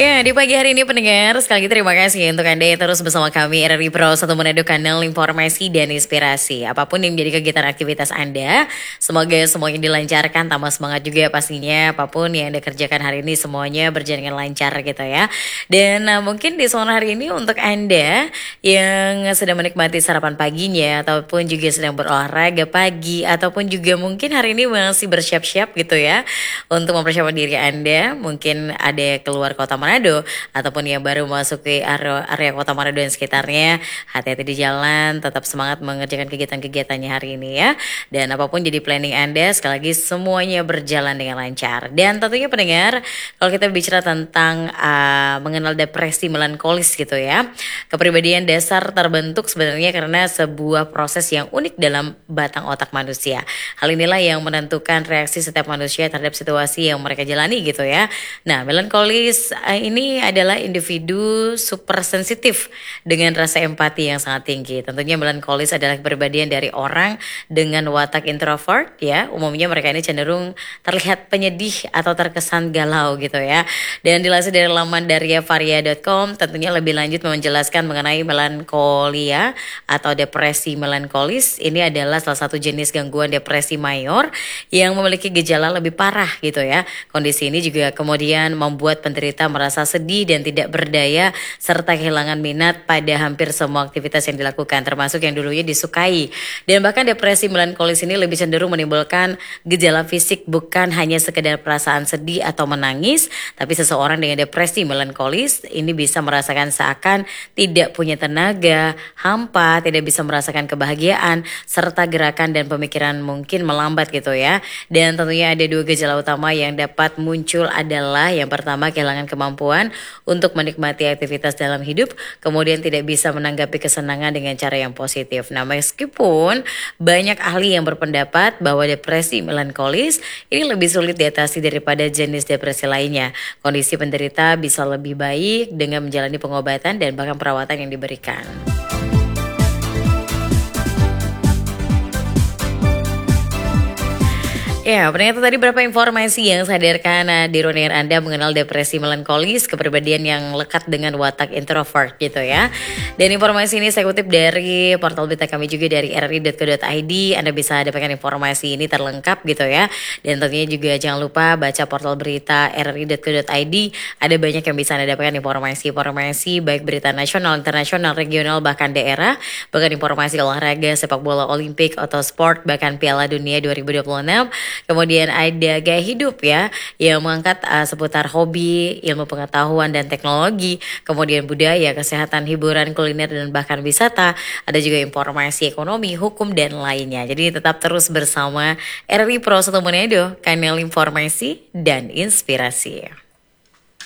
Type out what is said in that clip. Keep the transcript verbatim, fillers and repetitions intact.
Ya, di pagi hari ini pendengar, sekali lagi terima kasih untuk Anda yang terus bersama kami R R I Pro satu Manado, kanal informasi dan inspirasi. Apapun yang menjadi kegiatan aktivitas Anda, semoga semuanya dilancarkan, tambah semangat juga pastinya. Apapun yang Anda kerjakan hari ini semuanya berjalan dengan lancar gitu ya. Dan uh, mungkin di sore hari ini untuk Anda yang sedang menikmati sarapan paginya, ataupun juga sedang berolahraga pagi, ataupun juga mungkin hari ini masih bersiap-siap gitu ya, untuk mempersiapkan diri Anda, mungkin ada keluar kota Manado ataupun yang baru masuk ke area, area kota Manado dan sekitarnya, hati-hati di jalan, tetap semangat mengerjakan kegiatan-kegiatannya hari ini ya. Dan apapun jadi planning Anda, sekali lagi semuanya berjalan dengan lancar. Dan tentunya pendengar, kalau kita bicara tentang uh, mengenal depresi melankolis gitu ya, kepribadian dasar terbentuk sebenarnya karena sebuah proses yang unik dalam batang otak manusia. Hal inilah yang menentukan reaksi setiap manusia terhadap situasi yang mereka jalani gitu ya. Nah, melankolis ini adalah individu super sensitif dengan rasa empati yang sangat tinggi. Tentunya melankolis adalah kepribadian dari orang dengan watak introvert ya. Umumnya mereka ini cenderung terlihat penyedih atau terkesan galau gitu ya. Dan dilansir dari laman dariavaria dot com, tentunya lebih lanjut menjelaskan mengenai melankolia atau depresi melankolis. Ini adalah salah satu jenis gangguan depresi mayor yang memiliki gejala lebih parah gitu ya. Kondisi ini juga kemudian membuat penderita merasa sedih dan tidak berdaya serta kehilangan minat pada hampir semua aktivitas yang dilakukan, termasuk yang dulunya disukai. Dan bahkan depresi melankolis ini lebih cenderung menimbulkan gejala fisik, bukan hanya sekedar perasaan sedih atau menangis, tapi seseorang dengan depresi melankolis ini bisa merasakan seakan tidak punya tenaga, hampa, tidak bisa merasakan kebahagiaan, serta gerakan dan pemikiran mungkin melambat gitu ya. Dan tentunya ada dua gejala utama yang dapat muncul adalah yang pertama, kehilangan kemampuan untuk menikmati aktivitas dalam hidup, kemudian tidak bisa menanggapi kesenangan dengan cara yang positif. Nah, meskipun banyak ahli yang berpendapat bahwa depresi melankolis ini lebih sulit diatasi daripada jenis depresi lainnya, kondisi penderita bisa lebih baik dengan menjalani pengobatan dan bahkan perawatan yang diberikan. Ya, ternyata tadi beberapa informasi yang saya hadirkan uh, di ruangan Anda mengenal depresi melankolis, kepribadian yang lekat dengan watak introvert gitu ya. Dan informasi ini saya kutip dari portal berita kami juga dari r r i dot co dot i d. Anda bisa dapatkan informasi ini terlengkap gitu ya. Dan tentunya juga jangan lupa baca portal berita r r i dot co dot i d. Ada banyak yang bisa Anda dapatkan informasi-informasi baik berita nasional, internasional, regional, bahkan daerah. Bahkan informasi olahraga, sepak bola olimpik, atau sport, bahkan Piala Dunia dua ribu dua puluh enam. Kemudian ada gaya hidup ya, yang mengangkat uh, seputar hobi, ilmu pengetahuan dan teknologi. Kemudian budaya, kesehatan, hiburan, kuliner, dan bahkan wisata. Ada juga informasi ekonomi, hukum, dan lainnya. Jadi tetap terus bersama R R I Pro satu Manado, kanal informasi dan inspirasi.